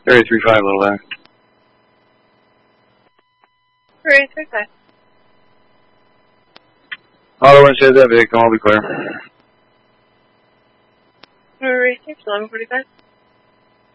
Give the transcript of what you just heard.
Area 35, little back. Area 35. Auto inside that vehicle, I'll be clear. Area 6, 1145.